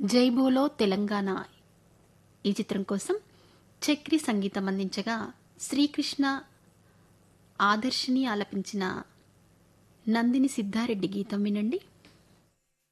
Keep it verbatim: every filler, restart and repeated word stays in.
జై బోలో తెలంగాణ ఈ చిత్రం కోసం చక్రి సంగీతం అందించగా శ్రీకృష్ణ ఆదర్శిని ఆలపించిన నందిని సిద్ధారెడ్డి గీతం వినండి.